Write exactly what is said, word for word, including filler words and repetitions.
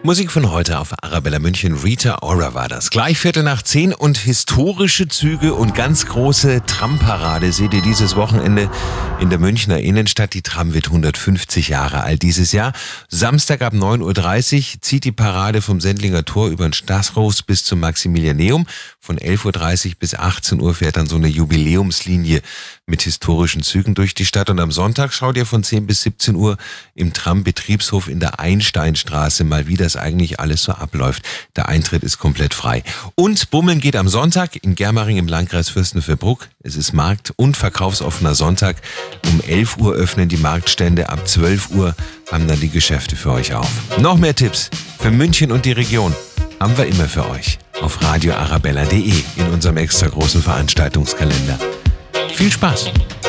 Musik von heute auf Arabella München. Rita Ora war das. Gleich Viertel nach zehn und historische Züge und ganz große Tramparade seht ihr dieses Wochenende in der Münchner Innenstadt. Die Tram wird hundertfünfzig Jahre alt dieses Jahr. Samstag ab neun Uhr dreißig zieht die Parade vom Sendlinger Tor über den Stachus bis zum Maximilianeum. Von elf Uhr dreißig bis achtzehn Uhr fährt dann so eine Jubiläumslinie mit historischen Zügen durch die Stadt. Und am Sonntag schaut ihr von zehn bis siebzehn Uhr im Tram-Betriebshof in der Einsteinstraße mal, wie das eigentlich alles so abläuft. Der Eintritt ist komplett frei. Und Bummeln geht am Sonntag in Germering im Landkreis Fürstenfeldbruck. Es ist Markt- und verkaufsoffener Sonntag. Um elf Uhr öffnen die Marktstände. Ab zwölf Uhr haben dann die Geschäfte für euch auf. Noch mehr Tipps für München und die Region haben wir immer für euch auf radio arabella punkt de in unserem extra großen Veranstaltungskalender. Viel Spaß!